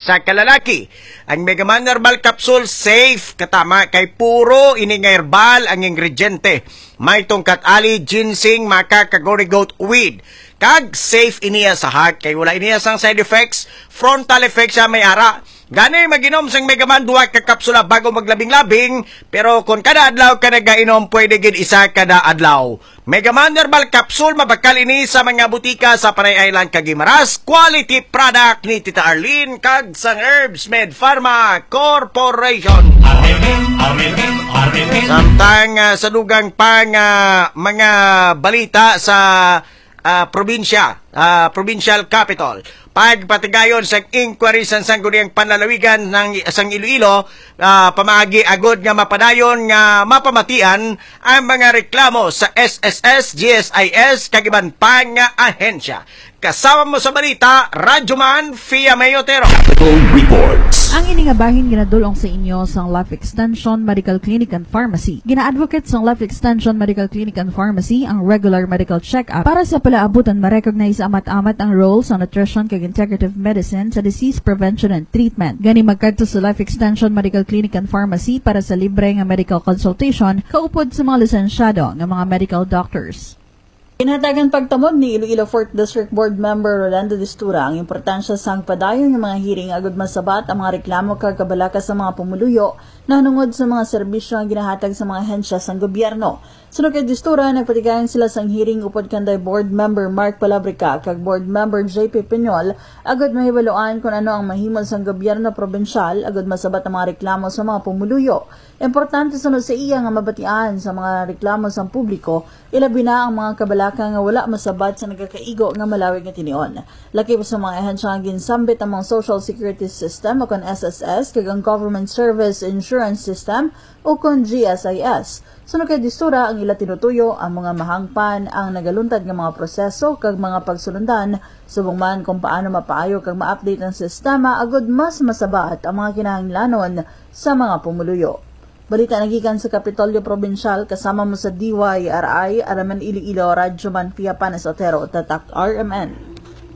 sa kalalaki. Ang Megaman Herbal Capsule safe katama kay puro ini nga herbal ang ingrediente. May tungkat ali, ginseng, maca, kagori goat weed. Kag safe iniya sa heart kay wala iniya sang side effects, frontal effects siya may ara. Gani maginom sang Megaman duwa ka kapsula bago maglabing-labing, pero kung kada adlaw ka nagainom pwede gid isa kada adlaw. Megaman Herbal Capsule mabakal ini sa mga butika sa Panay Island kag Guimaras. Quality product ni Tita Arlene kag sang Herbs Med Pharma Corporation. Samtang sa dugang pang mga balita sa provincial capital. Pagpatigayon sa inquiry sa sangguniang panlalawigan ng sang Iloilo, pamaagi agod nga mapadayon nga mapamatian ang mga reklamo sa SSS, GSIS, kagiban pang ahensya. Kasama mo sa balita, Radyoman Fia Mayotero. Reports. Ang iningabahin ginadulong sa inyo sa Life Extension Medical Clinic and Pharmacy. Gina-advocate sa Life Extension Medical Clinic and Pharmacy ang regular medical check-up para sa palaabutan ma-recognize amat-amat ang role sa nutrition kag integrative medicine sa disease prevention and treatment. Gani magkadto sa Life Extension Medical Clinic and Pharmacy para sa libre nga medical consultation kaupod sa mga lisensyado nga mga medical doctors. Inhatagan pagtamod ni Iloilo 4th District Board Member Rolando Distura ang importansya sang padayon ng mga hearing agud masabat ang mga reklamo kag kabalaka sa mga pumuluyo na nungod sa mga serbisyo ang ginahatag sa mga ahensya sang gobyerno. Sunod kay Distura, nagpatigayon sila sang hearing upod kanday Board Member Mark Palabrica kag Board Member JP Piñol agud mahibaluan kung ano ang mahimol sang gobyerno probensyal agud masabat ang mga reklamo sa mga pumuluyo. Importante sunod sa iya nga mabatian sa mga reklamo sang publiko, ilabi na ang mga kabalaka nga wala masabat sa nagakaigo nga malawig nga tinion. Laki pa sa mga ahensya nga ginsambit ang mga Social Security System o kon SSS kag ang Government Service Insurance System o kon GSIS. Sunod kay Distura, ang ila tinutuyo ang mga mahangpan ang nagaluntad nga mga proseso kag mga pagsulundan subong man kung paano mapaayo kag ma-update ang sistema agud mas masabat ang mga kinahanglanon sa mga pumuluyo. Balita nagikan sa Kapitolyo Provincial kasama mo sa DYRI Araman Iloilo Radyoman Pia Panes Otero Tatak RMN.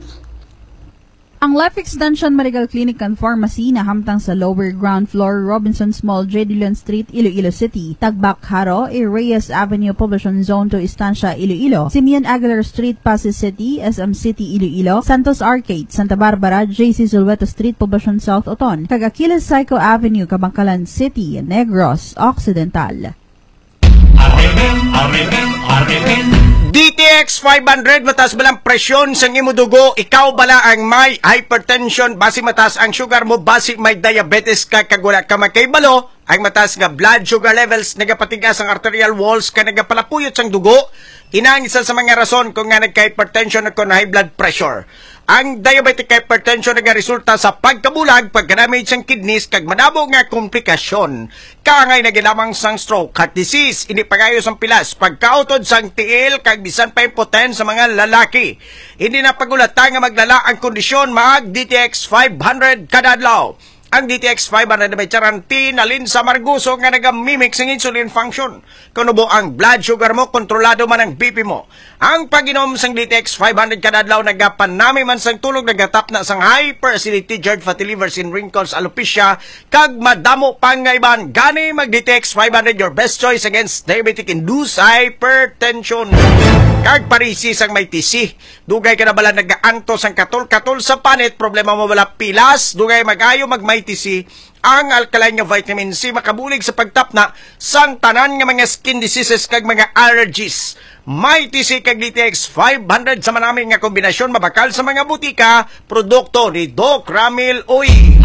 Ang Life Extension Medical Clinic and Pharmacy na hamtang sa lower ground floor Robinson's Mall, J. Dillon Street, Iloilo City, Tagbak Haro, Reyes Avenue, Poblacion Zone 2, Estancia, Iloilo, Simeon Aguilar Street, Pasig City, SM City, Iloilo, Santos Arcade, Santa Barbara, JC Zulweta Street, Poblacion South, Oton, kag Aquiles Psycho Avenue, Kabangkalan City, Negros Occidental. DTX 500 matas balang presyon sa imo dugo, ikaw bala ang may hypertension, basi matas ang sugar mo, basi may diabetes ka kag wala ka makaibalo, ang matas nga blood sugar levels nagapatigas ang arterial walls ka nagapalapuyot sang dugo, inang isa sa mga rason kung nga nagka-hypertension at high blood pressure. Ang diabetic hypertension nga resulta sa pagkabulag, pagka-damage sang kidneys kag madabo nga komplikasyon. Kaangay na ginamang sang stroke, heart disease, ini pagayo sang pilas, pagkautod sang tiil kag bisan pa impotent sa mga lalaki. Hindi na pagulata nga maglala ang kondisyon mag DTX 500 kada adlaw. Ang DTX 500 na may charantin alin sa marguso nga nagamimix ng insulin function. Kunubo ang blood sugar mo, kontrolado man ang BP mo. Ang pag-inom sang DTX 500 kada adlaw nagapanami man sang tulog nagatap na sang hyperacidity, GERD, fatty liver, sin wrinkles, alopecia, kag madamo pang nga iban. Gani mag DTX 500 your best choice against diabetic-induced hypertension. Kag parisi sang may tisi. Dugay ka na bala nagaantos ang katol-katol sa panit, problema mo bala pilas, dugay magayo magmay TC, ang alkaline nga vitamin C makabulig sa pagtapna sang tanan nga mga skin diseases kag mga allergies. May TC kag DTX 500 sa manami nga kombinasyon mabakal sa mga butika, produkto ni Doc Ramil Uy.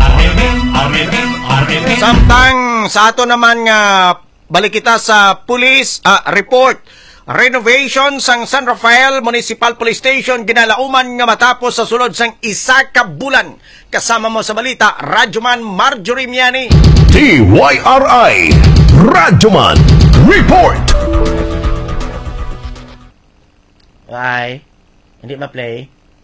Samtang sa ato naman nga balik kita sa police report. Renovation sang San Rafael Municipal Police Station ginalauman nga matapos sa sulod sang isa ka bulan. Kasama mo sa balita, Radyoman Marjorie Miani. DYRI Radyoman Report. Ay, hindi ma-play.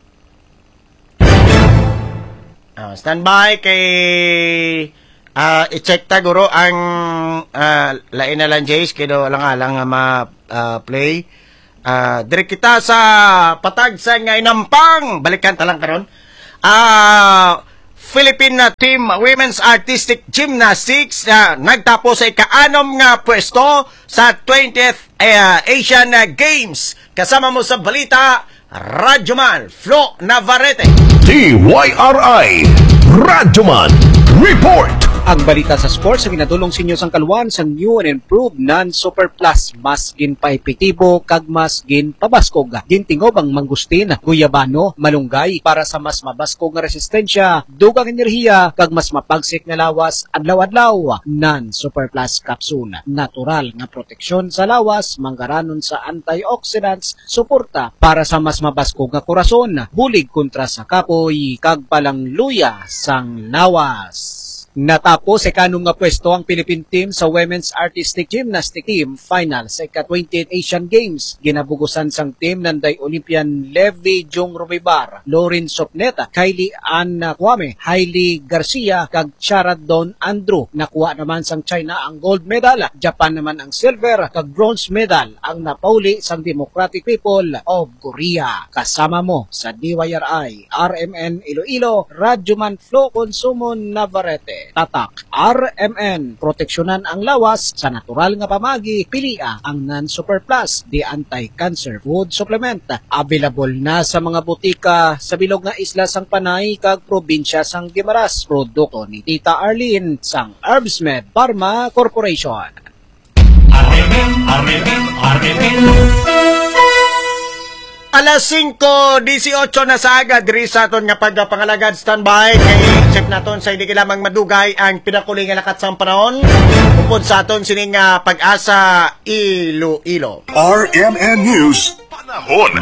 Standby kay i-check ta guro ang lain na lang Jace kaya lang ma-play. Direk kita sa patag sa nga inampang balikan talang karon. Philippine Team Women's Artistic Gymnastics nagtapos sa ika-6 nga pwesto sa 20th Asian Games. Kasama mo sa balita, Radyoman Flo Navarrete. DYRI Radyoman Report. Ang balita sa sports ang ginadulong sa inyo sang kaluan sang new and improved non-super plus mas gin paepektibo kag mas gin pabaskog. Gintingob ang mangustin, guyabano, malunggay para sa mas mabaskog nga resistensya, dugang enerhiya kag mas mapagsik nga lawas adlaw-adlaw. Non-super plus capsule, natural nga proteksyon sa lawas, manggaranon sa antioxidants, suporta para sa mas mabaskog nga korason, bulig kontra sa kapoy kag palangluya sang lawas. Natapos sa kanong nga pwesto ang Philippine team sa Women's Artistic Gymnastic Team Final sa ika-20th Asian Games. Ginabugusan sang team nanday Olympian Levi Jong Rubibar, Lauren Sopneta, Kylie Ann Kwame, Hailey Garcia, kag Charad Don Andrew. Nakuha naman sang China ang gold medal, Japan naman ang silver, kag bronze medal ang napauli sang Democratic People of Korea. Kasama mo sa DYRI, RMN Iloilo, Radyoman Flo Consumo Navarrete. Tatak, RMN, proteksyonan ang lawas sa natural nga pamagi, pilia ang non-super plus, the anti-cancer food supplement. Available na sa mga butika sa bilog nga isla sang Panay kag probinsya sang Guimaras. Produkto ni Tita Arlene sang Herbsmed Pharma Corporation. Alas 5:18 na sa aga diri sa aton nga pagpangalagad standby kay check naton sa hindi lamang madugay ang pinakuli nga lakat sa panahon upod sa aton sining pag-asa Iloilo. RMN News Panahon.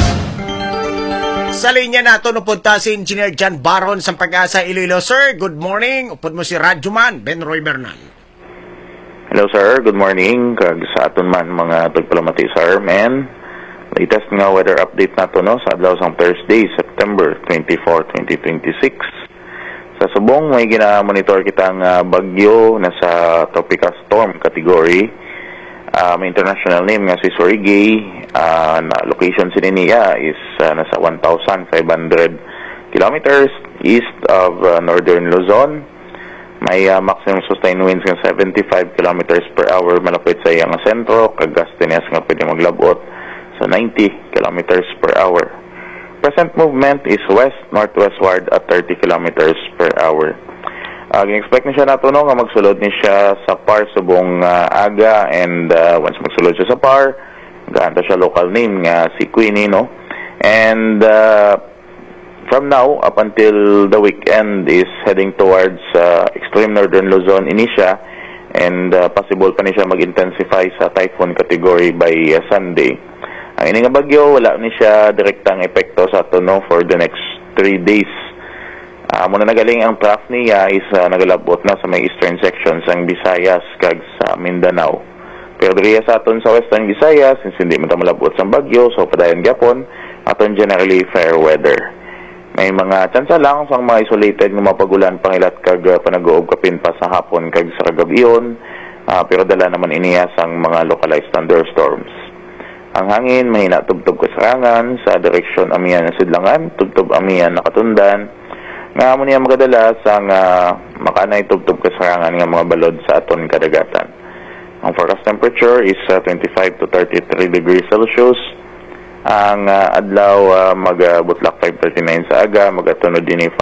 Sa linya naton upod ta si Engineer John Baron sa pag-asa Iloilo. Sir, good morning. Upod mo si Radyoman Ben Roy Bernal. Hello sir, good morning. Kag sa aton man mga tagpalamati sir, man. Latest nga weather update nato no sa adlaw sang Thursday, September 24, 2026. Sa subong may gina-monitor kitang bagyo na sa tropical storm category. May international name nga si Sorigay. Na location sin niya is nasa 1,500 kilometers east of northern Luzon. May maximum sustained winds nga 75 kilometers per hour malapit sa iyang sentro, kag gustiness nga pwede maglabot sa 90 kilometers per hour. Present movement is west-northwestward at 30 kilometers per hour. Gin-expect na siya nato no nga magsulod ni siya sa PAR subong aga, and once magsulod siya sa PAR, gaanta siya local name nga si Queenie no. And from now up until the weekend is heading towards extreme northern Luzon ini siya, and possible pa ni siya mag-intensify sa typhoon category by Sunday. Ang ini nga bagyo, wala ni siya direktang epekto sa ato no for the next 3 days. Muna nagaling ang trough niya is nagalabot na sa may eastern section sang Visayas kag sa Mindanao. Pero diriya sa aton sa western Visayas, since hindi man ta malabot sa bagyo, so padayon gyapon aton generally fair weather. May mga tsansa lang sang mga isolated nga mapagulan pangilat kag panaguob kapin pa sa hapon kag sa kagabion, pero dala naman iniya sang mga localized thunderstorms. Ang hangin mahina tubtob kasarangan sa direksyon amihan na sidlangan, tubtob amihan na katundan. Nga mo niya magadala sang makanay tubtob kasarangan nga mga balod sa aton kadagatan. Ang forecast temperature is 25 to 33 degrees Celsius. Ang adlaw mag-butlak 5:39 sa aga, magatunod din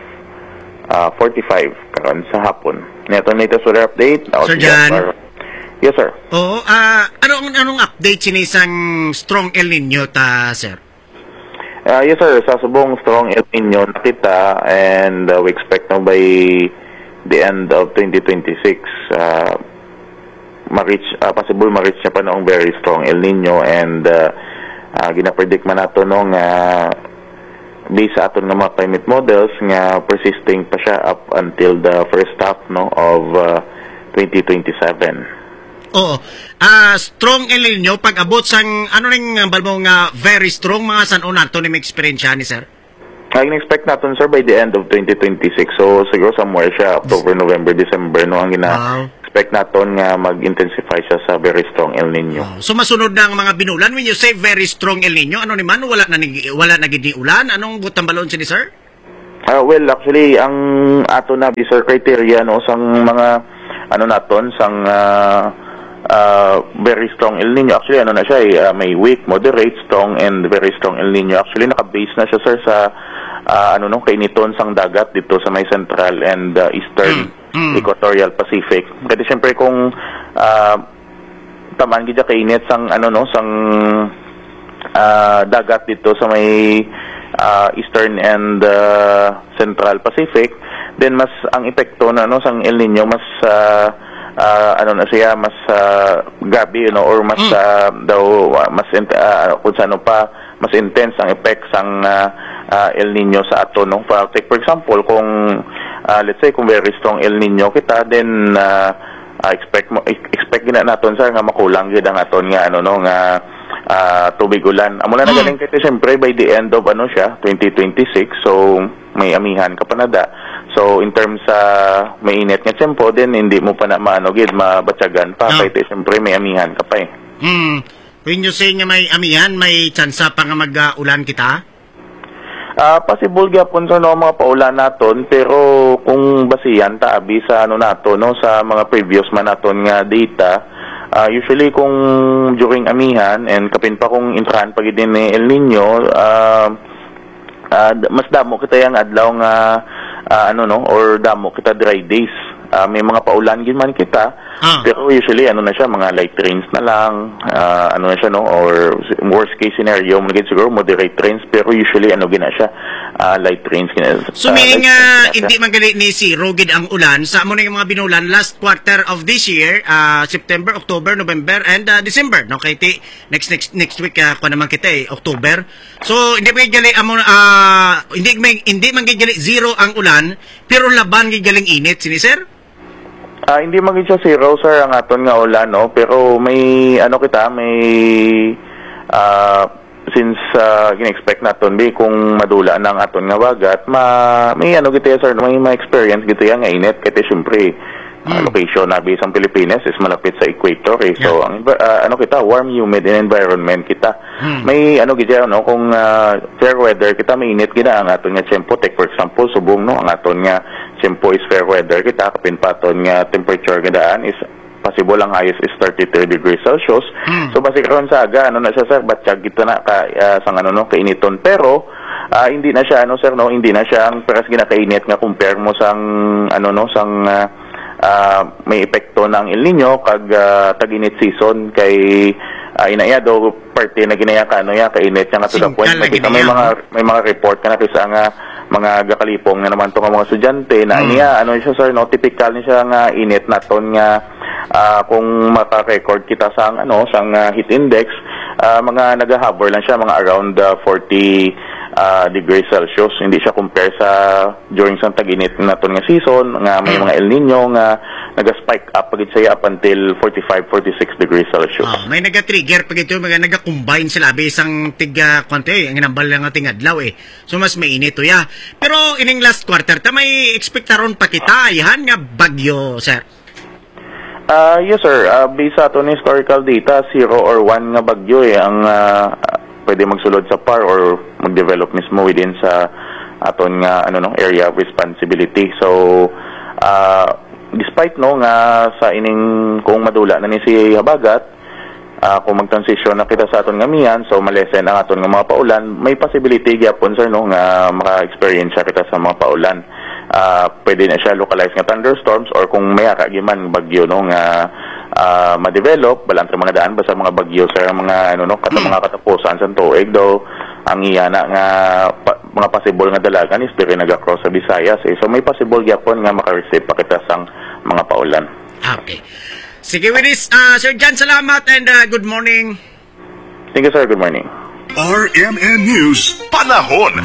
5:45 karon sa hapon. Neto latest weather update. Sir John. Yes, sir. Oo, anong update sinisang strong El Nino ta, sir? Yes, sir. Sa subong strong El Nino nakita, and we expect na by the end of 2026, possible ma-reach niya pa noong very strong El Nino, and gina-predict man nato nung based sa aton nga mga climate models nga persisting pa siya up until the first half no of 2027. Oo. Strong El Nino pag abot sang ano ring balmo nga very strong mga sanon nato ni experience ni sir? Ang expect natin sir by the end of 2026. So siguro somewhere siya October, November, December no ang expect natin nga mag-intensify siya sa very strong El Nino. So masunod na ang mga binulan when you say very strong El Nino, ano naman wala na gid ni ulan, anong butang balon si sir? Well, actually, ang ato na sir criteria no sang mga ano naton sang very strong El Nino. Actually, ano na siya may weak, moderate, strong, and very strong El Nino. Actually, naka-base na siya sir sa kainiton sang dagat dito sa may central and eastern equatorial Pacific. Kasi siyempre kung taman gid kainit sang sang dagat dito sa may eastern and central Pacific, then mas ang epekto na sang El Nino mas na siya mas gabi or mas mas kung sano pa mas intense ang effects ang El Nino sa ato no. Take for example kung let's say kung very strong El Nino kita, then expect gina naton sa nga makulang gid ang aton nga nga tubig ulan. Amo na galing kay siyempre by the end of 2026, so may amihan ka pa na da. So in terms sa mainit nga tempo, then hindi mo pa na mabatyagan pa kay siyempre may amihan ka pa When you say nga may amihan, may tsansa pa nga mag-ulan kita? Possible gyapon sa mga paulan naton, pero kung basihan ta abi sa nato no sa mga previous man naton nga data, usually kung during amihan and kapin pa kung intrahan pag din ni El Nino, mas damo kita yang adlaw nga or damo kita dry days. May mga paulan gid man kita, pero usually na siya mga light rains na lang, na siya no, or worst case scenario mo siguro moderate rains, pero usually gina siya light rains gina. So meaning hindi man gali ni zero gid ang ulan sa amo nga mga binulan last quarter of this year, September, October, November and December no, kay next week ko naman kita October. So hindi man gali amo hindi man gali zero ang ulan, pero laban gid galing init sini sir. Hindi maging siya zero sir ang aton nga ulan no, pero may may since gina-expect naton kung madula ng aton nga bagat, may kita sir, may ma-experience gito nga init kasi syempre location na based ang Pilipinas is malapit sa equator so ang kita warm, humid environment kita. May gito kung fair weather kita, may init gina ang aton nga tempo. Take for example Subong no, ang aton nga tempo is fair weather kita, kapin paton nga temperature gidaan is possible ang highest is 33 degrees Celsius. So basi karon sa aga na siya sir, batsyag kita na sang kainiton, pero hindi na siya sir no, hindi na siya ang peras ginakainit nga compare mo sang sang may epekto ng El Nino kag tag-init season kay inaya do parte na ginaya kainit nga to the point may mga report kana kaysa nga mga gakalipong na naman to nga mga estudyante na niya siya sir no, typical ni siya nga init naton nga kung maka-record kita sang sang heat index, mga nag-hover lang siya mga around 40 degrees Celsius. Hindi siya compare sa during sa tag-init naton nga season nga may mga El Nino nga naga-spike up pagit siya up until 45-46 degrees Celsius. May naga-trigger pag ito mga naga-combine sila bisang tiga konti ang inambal lang ating adlaw so mas mainit to Pero ining last quarter ta may expectaron pa kita ihan nga bagyo sir. Yes sir, based sa aton historical data 0 or 1 nga bagyo ang pwede magsulod sa PAR or mag-develop mismo within sa aton nga area of responsibility. So despite nga sa ining kung madula na ni si habagat, kung mag-transition na kita sa aton nga miyan, so malesen ang aton nga mga paulan, may possibility gyapon sir nga maka-experience kita sa mga paulan. Pwede na siya localized nga thunderstorms or kung may kagiman bagyo nga ma-develop balang mga daan basta mga bagyo sa mga mga katapusan sa tuig do ang iyana nga mga possible nga dalagan is dire naga-cross sa Visayas so may possible gyapon nga maka-receive pa kita sang mga paulan. Okay. Sige Willis, Sir John, salamat and good morning. Thank you sir, good morning. RMN News Panahon.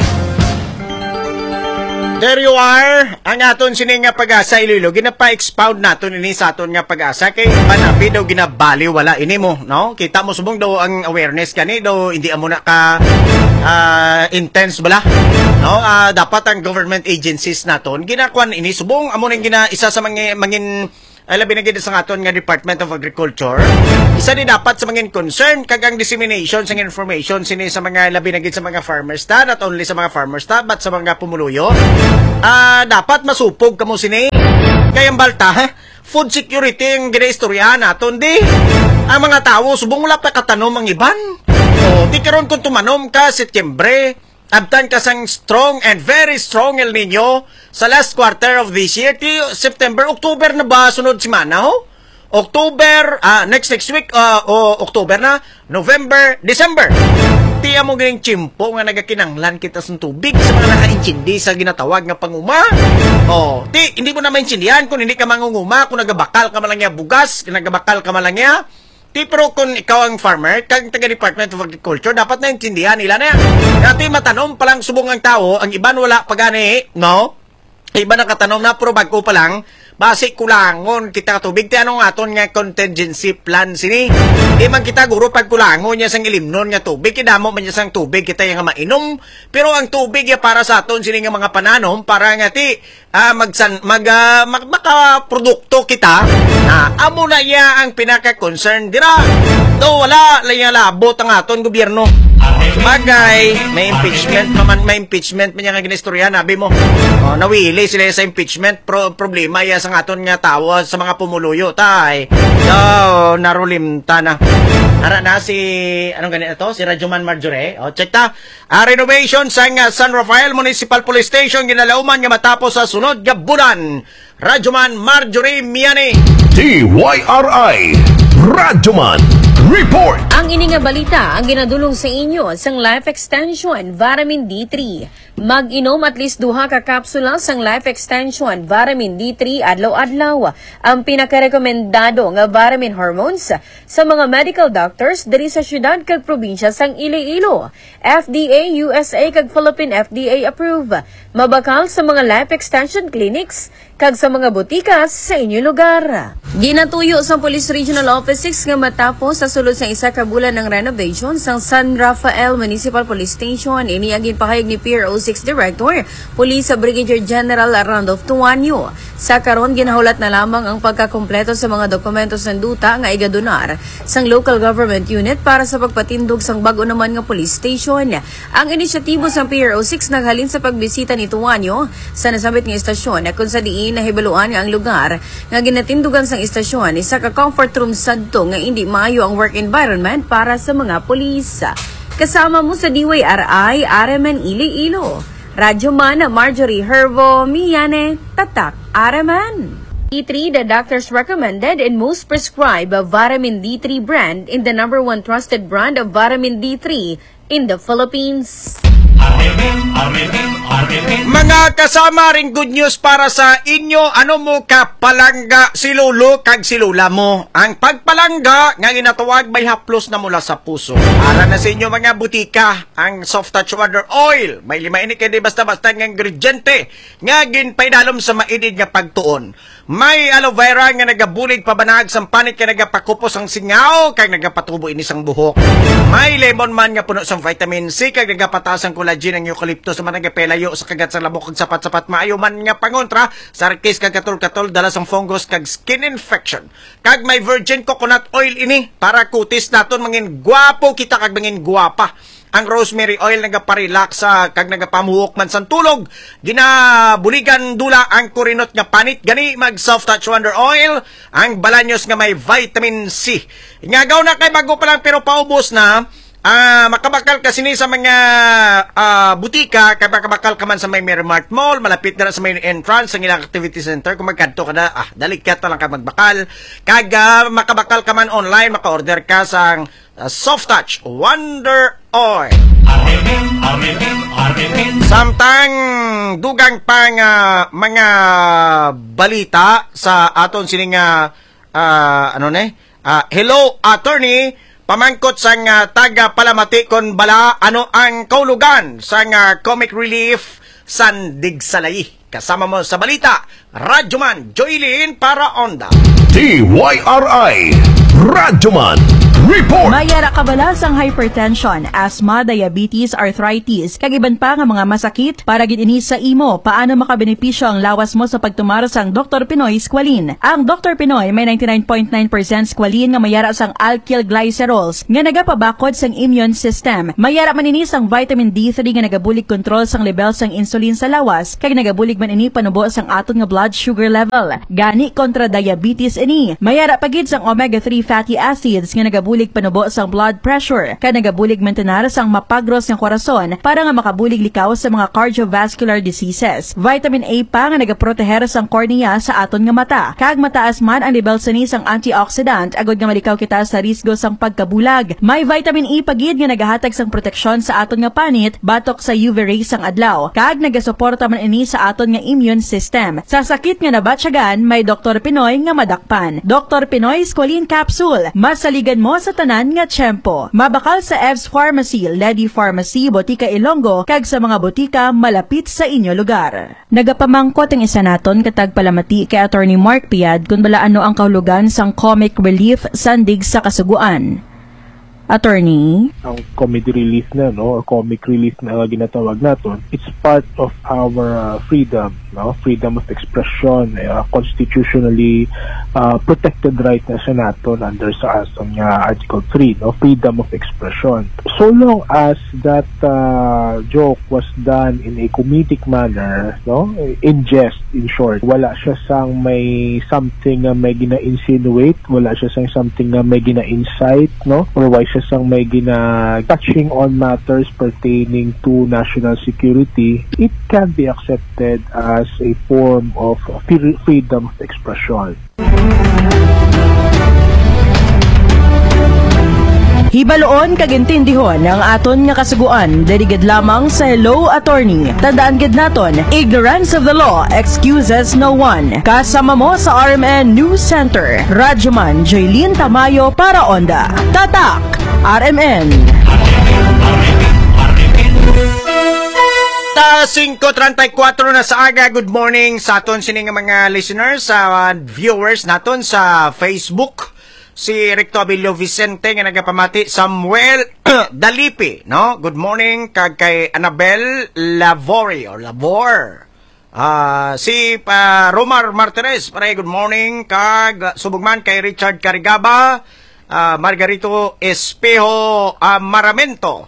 There you are, ang aton sining nga pag-asa Iloilo, ginapa-expound naton ini sa aton nga pag-asa kay manapi daw ginabali wala ini mo, no? Kita mo subong daw ang awareness kani daw hindi amo na ka intense bala, no? Dapat ang government agencies naton ginakuan ini subong amo ning isa sa mangin ay labi na gid sa aton nga Department of Agriculture. Isa din dapat sa mga concern kag ang dissemination sa information sini sa mga labi na gid sa mga farmers ta, not only sa mga farmers ta but sa mga pumuluyo. Dapat masupog kamo sini. Kayang balta, food security ang ginaistoryahan naton di. Ang mga tao subong wala pa katanom ang iban. O di karon kung tumanom ka Setyembre, abtan ka sang strong and very strong El Nino sa last quarter of this year. September, October na ba sunod semana ho? October, next week, October na, November, December. Tiya mo ganing chimpo nga nagakinanglan kita sa tubig sa mga naka-intindi sa ginatawag nga panguma. Hindi mo na maintindihan kung hindi ka mangunguma, kung nagabakal ka malang niya bugas, kung nagabakal ka malang niya. Pero kung ikaw ang farmer, kag taga-Department of Agriculture, dapat naintindihan nila na yan. Dati matanom pa lang subong ang tao, ang iban wala pa gani, no? Iba na katanom na, pero bago pa lang, basi kulangon kita tubig. Ti anong aton nga contingency plan sini? Di man kita guro pag kulangon niya sang ilimnon nga tubig, kidamo man niya sang tubig kita nga mainom. Pero ang tubig ya para sa aton sini nga mga pananom para nga ti makaprodukto kita. Amo na iya ang pinaka-concern dira. Do wala lang labot ang aton gobyerno. Bagay, may impeachment man niya nga ginistorya, nabi mo. Nawili sila sa impeachment, problema ya sa aton nga tao sa mga pumuluyo tay. Narulimta na. Ara na si anong ganito si Rajuman Marjorie. Check ta. Renovation sa San Rafael Municipal Police Station ginalauman nga matapos sa sunod nga bulan. Rajuman Marjorie Miani. TYRI Rajuman Report. Ang ini nga balita ang ginadulong sa inyo sang Life Extension Vitamin D3. Mag-inom at least 2 ka kapsula sang Life Extension Vitamin D3 adlaw-adlaw. Ang pinakarekomendado nga vitamin hormones sa mga medical doctors diri sa syudad kag probinsya sang Iloilo. FDA, USA kag Philippine FDA approve. Mabakal sa mga Life Extension clinics kag sa mga botikas sa inyong lugar. Ginatuyo sa Police Regional Office 6 nga matapos sa sulod sa isa ka bulan ng renovation sa San Rafael Municipal Police Station. Ini ang ginpahayag ni PRO6 Director, Police Brigadier General Randolph Tuanyo. Sa karon ginahulat na lamang ang pagkakompleto sa mga dokumento sa duta nga igadonar sang local government unit para sa pagpatindog sang bag-o naman nga police station. Ang inisyatibo sa PRO6 naghalin sa pagbisita ni Tuanyo sa nasabit nga istasyon kung sa diin nahibaluan nga ang lugar nga ginatindugan sang istasyon isa ka comfort room sadto nga hindi maayo ang work environment para sa mga pulis. Kasama mo sa DYRI, RMN Iloilo. Radyo Man, Marjorie Hervo, Miyane, Tatak, RMN. D3, the doctors recommended and most prescribed of vitamin D3 brand in the #1 trusted brand of vitamin D3 in the Philippines. Mga kasama ring good news para sa inyo. Ano mo kapalangga si lolo kag si lola mo? Ang pagpalangga nga ginatawag may haplos na mula sa puso. Para na sa inyo mga butika, ang soft touch wonder oil. May 5 ini kay di basta-basta nga ingrediente nga ginpaidalom sa mainid nga pagtuon. May aloe vera nga nagabulig pabanag sang panit nga nagapakupos ang singaw kag nagapatubo ini sang buhok. May lemon man nga puno sang vitamin C kag nagapataas ang collagen ng eucalyptus sa managapelayo sa kagat sa lamok kag sapat-sapat maayo man nga pangontra sa arkis kag katol-katol dala sang fungus kag skin infection. Kag may virgin coconut oil ini para kutis naton mangin gwapo kita kag mangin gwapa. Ang rosemary oil nagaparelax kag nagapamuhok man sang tulog. Ginabuligan dula ang kurinot nga panit gani mag soft touch wonder oil. Ang balanyos nga may vitamin C. Ingagaw na kay bago pa lang pero paubos na. Makabakal kasi ni sa mga butika, kay makabakal ka man sa may Mermart Mall, malapit na sa may entrance ng ilang activity center. Kung magkanto ka na, dalikat na lang ka magbakal. Kag makabakal ka man online, maka-order ka sa Soft Touch Wonder Oil. Samtang dugang pang mga balita sa aton sining hello attorney, pamangkot sang taga Palamati kon bala ano ang kaulugan sang comic relief Sandig Salay. Kasama mo sa balita, Radyoman Joylin para Onda. TYRI Radyoman Report! Mayara kabala sang hypertension, asthma, diabetes, arthritis, kag iban pa nga mga masakit para gid ini sa imo. Paano makabenepisyo ang lawas mo sa pagtumaro sang Dr. Pinoy Squalene? Ang Dr. Pinoy may 99.9% squalene nga mayara sang alkyl glycerols nga nagapabakod sang immune system. Mayara man ini sang vitamin D3 nga nagabulig control sang level sang insulin sa lawas kag nagabulig man ini panubo sang aton nga blood sugar level. Gani kontra diabetes ini. Mayara pagid sang omega-3 fatty acids nga nagabulig panubo sang blood pressure kag nagabulig mantenar sang mapagros nga korason para nga makabulig likaw sa mga cardiovascular diseases. Vitamin A pa nga nagaproteher sang cornea sa aton nga mata. Kag mataas man ang level sa ni sang antioxidant agod nga malikaw kita sa risgo sang pagkabulag. May vitamin E pagid nga nagahatag sang proteksyon sa aton nga panit batok sa UV rays sang adlaw. Kag nagasuporta man ini sa aton nga immune system. Sa sakit nga nabatsyagan, may Dr. Pinoy nga madakpan. Dr. Pinoy Squalene Capsule. Masaligan mo sa tanan nga tiyempo. Mabakal sa Evs Pharmacy, Lady Pharmacy, Botica Ilonggo, kag sa mga botika malapit sa inyo lugar. Nagapamangkot ang isa naton katag palamati kay Attorney Mark Piad kung bala ano ang kahulugan sang comic relief sandig sa kasuguan. Attorney? Ang comedy relief na, no, or comic relief na ginatawag natin, it's part of our freedom, no, freedom of expression, constitutionally protected right na sa natin under sa asong Article 3, no, freedom of expression. So long as that joke was done in a comedic manner, no, in jest, in short, wala siya sang may something na may gina-insinuate, wala siya sang something na may gina-incite, no, or why siya sang may touching on matters pertaining to national security, it can be accepted as a form of freedom of expression. Hibaloon kag intindihon ang aton nga kasuguan dirigid lamang sa Hello Attorney. Tandaan gid naton, ignorance of the law excuses no one. Kasama mo sa RMN News Center, Radyoman Jaylene Tamayo para Onda. Tatak RMN. 5:34 na sa aga. Good morning sa aton sining mga listeners, sa viewers naton sa Facebook. Si Recto Abilio Vicente nga nagapamati, Samuel Dalipi, no? Good morning kag kay Annabel Lavori or Lavor. Si Romar Martinez, pare good morning kag subugman kay Richard Carigaba, Margarito Espejo Maramento.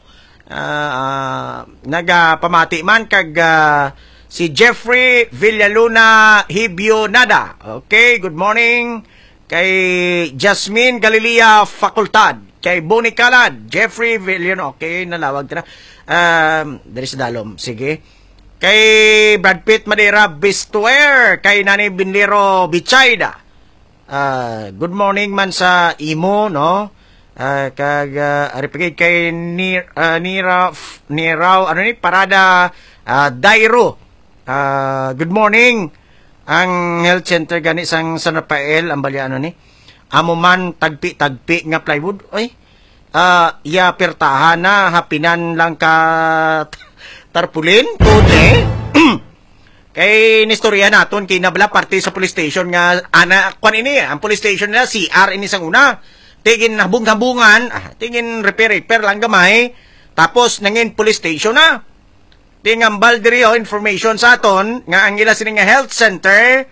Nagapamati man kag si Jeffrey Villaluna Hibio Nada. Okay, good morning kay Jasmine Galilea Facultad, kay Bonnie Calad, Jeffrey Villan, okay, nalawag ka na. Dari sa dalom, sige. Kay Brad Pitt Madeira Bistuer, kay Nani Binlero Bichayda. Good morning man sa imo, no? Kag aripagid kay Niraw, ano ni, Parada Dairo. Good morning. Ang health center gani sang San Rafael, ang balya ano ni, amo man tagpi nga plywood, oy, iya pertahan na hapinan lang ka tarpulin pude. Kay nistorya naton kay nabla parte sa police station nga ana kwan ini, ang police station nila CR ini sang una, tigin habung-habungan, tigin repair lang gamay, tapos nangin police station na. Tingambal diri information sa aton nga ang ila sining nga health center,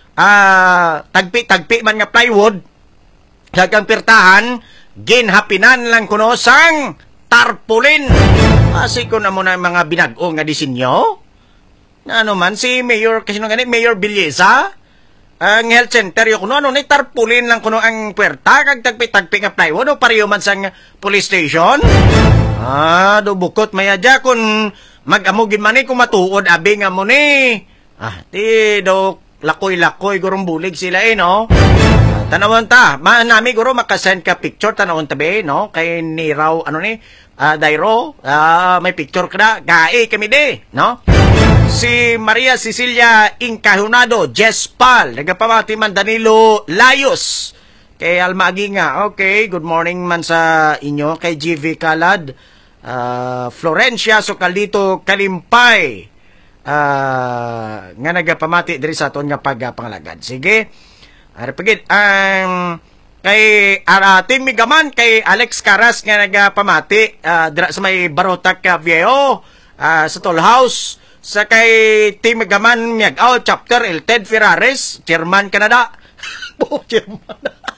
tagpi man nga plywood dagang pirtahan ginhapinan lang kuno sang tarpaulin. Asi ko na mo na mga binag-o nga disenyo. Ano man si Mayor kasi no gani Mayor Villesa, ang health center yo kuno ano ni tarpaulin lang kuno ang puwerta kag tagpi nga plywood o pareho man sang police station. Do bukot mayadya kun mag-amugin man ni kung matuod, abi nga mo ni. Ti do lakoy-lakoy, gurong bulig sila no? Tanawon ta, nami guro makasend ka picture, tanawon tabi, no? Kay ni Raw, ano ni, Dairo, may picture ka na, gai kami de, no? Si Maria Cecilia Incahunado, Jess Pal, nagapamati man Danilo Layos, kay Almaagi nga, okay, good morning man sa inyo, kay GV Calad, Florencia Socalito Kalimpay, nga nagapamati diri sa aton nga pagpangalagad. Sige, arapagid ang kay Team Migaman, kay Alex Caras nga nagapamati dira sa may Barotac Viejo, sa Toll House, sa kay Team Migaman Miagaw chapter El Ted Ferrares, Chairman Canada. Chairman.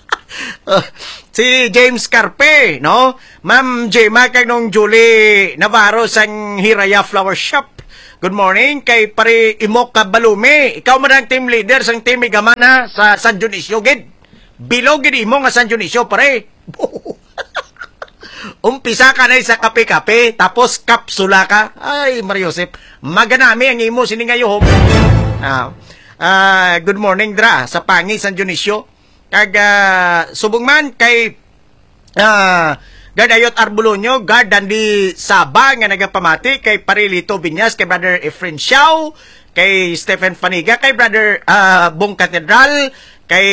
Si James Carpe, no? Ma'am Jema kay nung Julie Navarro sang Hiraya Flower Shop. Good morning kay pare Imok Balume. Ikaw man ang team leader sang Team Migamana sa San Dionisio gid. Bilog gid imo nga San Dionisio pare. Umpisa ka na sa kape-kape tapos kapsula ka. Ay Mario Joseph, maganami ang imo siningayo. Good morning dra sa Pangi San Dionisio. Kag subong man kay Gardayot Arbulonyo, Gard Dandi Saba nga nagapamati, kay Parilito Binyas, kay Brother Efren Xiao, kay Stephen Faniga, kay Brother Bong Catedral, kay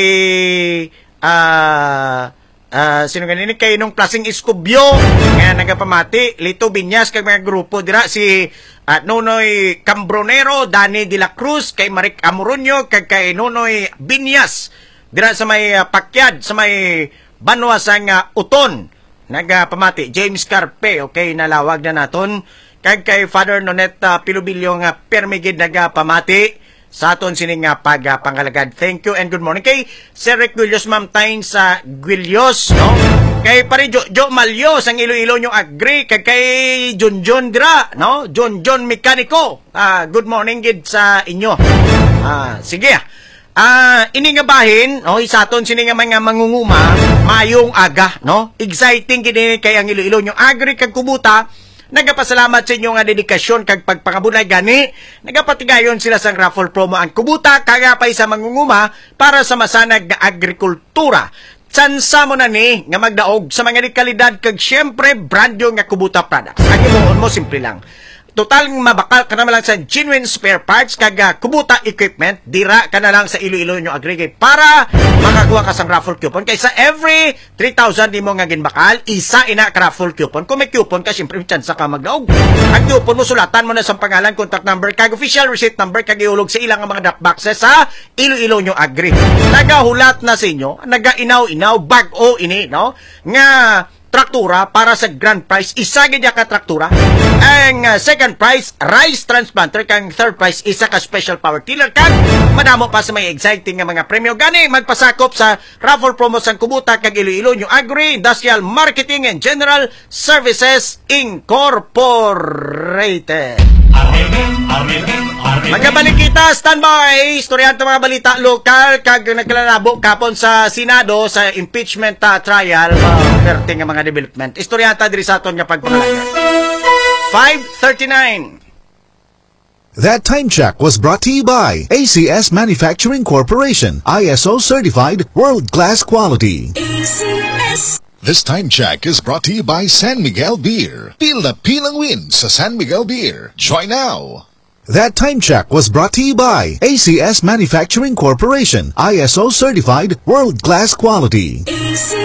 sino ganini, kay nung Plasing Escobio nga nagapamati, Lito Binyas, kay mga grupo dira si Nonoy Cambronero, Dani de la Cruz, kay Maric Amoronyo, kay Nonoy Binyas dira sa may Pakyad, sa may Banwa sang Uton, nagapamati. James Carpe, okay, nalawag na naton. Kay Father Nonet Pilubilyo nga permigid nagapamati sa aton sining pagpangalagad. Thank you and good morning. Kay Sir Rick Guilios, Ma'am Tain sa Guilios, no? Kay pare Jo Malyo sang Iloilo nyo agree, kay John dira, no? John Mekaniko. Good morning gid sa inyo. Sige. Ini nga bahin, no, isaton sini nga mga mangunguma, mayong aga, no? Exciting kini kay ang Iloilo nyo agri kag kubuta. Nagapasalamat sa inyo nga dedikasyon kag pagpangabunay gani. Nagapatigayon sila sang raffle promo ang kubuta kagapay sa mangunguma para sa masanag nga agrikultura. Tsansa mo na ni nga magdaog sa mga dekalidad kag syempre brand new nga kubuta products. Ang imuon mo simple lang. Total mabakal ka naman lang sa genuine spare parts kag kubuta equipment, dira ka na lang sa Iloilo nyo agree para makakuha ka sang raffle coupon. Kaysa every 3,000 di mo nga ginbakal, isa ina ka raffle coupon. Kung may coupon ka, siyempre chance ka magdaog. Ang coupon mo, sulatan mo na sa pangalan, contact number, kag official receipt number, kag iulog sa ilang mga drop boxes sa Iloilo nyo agree. Nagahulat na sa inyo, naga-inaw-inaw, bag-o ini, no? Nga traktura para sa grand prize, isa gid ka traktura. Ang second prize, rice transplanter, kang third prize, isa ka special power tiller, kag madamo pa sa may exciting nga mga premyo. Gani magpasakop sa raffle promo sang kubuta kag Iloilo nyo Agri Industrial Marketing and General Services Incorporated. Magkabalik kita, standby. Istoryahan ito mga balita lokal kag nagkalalabo kapon sa Senado sa impeachment trial, perting nga mga development. Istoryahan ta diri sa aton nga pagpangalaga. 5:39. That time check was brought to you by ACS Manufacturing Corporation, ISO certified world-class quality. ACS. This time check is brought to you by San Miguel Beer. Feel the pilang win sa San Miguel Beer. Join now. That time check was brought to you by ACS Manufacturing Corporation, ISO certified world-class quality.